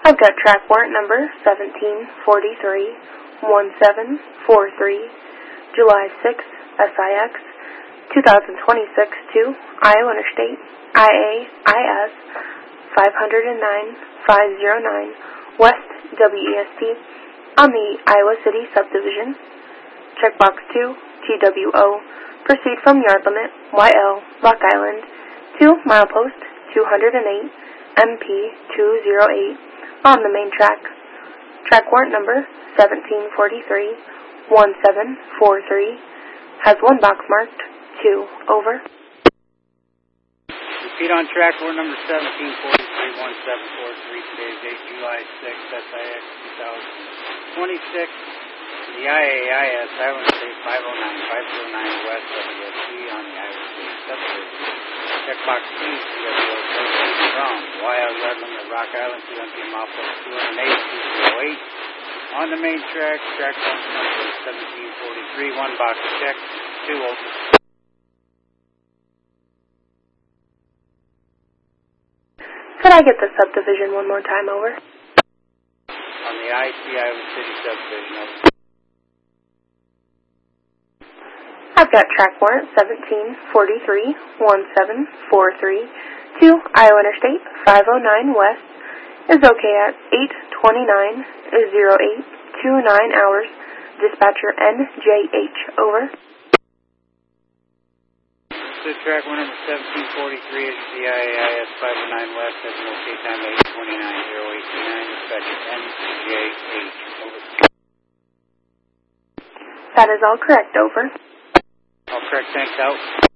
I've got track warrant number 1743-1743, July 6, SIX, 2026 to Iowa Interstate, IAIS 509-509, West WEST, on the Iowa City subdivision. Checkbox 2, TWO, proceed from yard limit, YL, Rock Island, to milepost 208, MP 208, on the main track. Track warrant number 1743-1743, has one box marked 2, over. Repeat on track warrant number 1743-1743, today's date July 6, SIX 2026, the IAIS Iowa State 509-509 West WSC on the Iowa State subdivision. Checkbox 2, TWO, proceed from YL yard limit Rock Island to MP milepost 208, 208. On the main track, track warrant number 1743, one box check, 2, over. Could I get the subdivision one more time, over? On the IC Iowa City subdivision, over. I've got track warrant 1743-1743 to Iowa Interstate 509 West, is okay at 8:29:08:29 hours. Dispatcher NJH, over. So track warrant number 1743 is the IAIS 509 West, has an okay time 8:29:08:29. Dispatcher NJH, over. That is all correct, over. All correct, thanks, out.